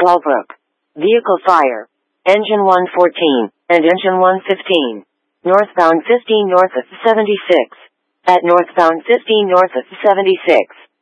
Walbrook. Vehicle fire. Engine 114 and engine 115. Northbound 15 north of 76. At northbound 15 north of 76.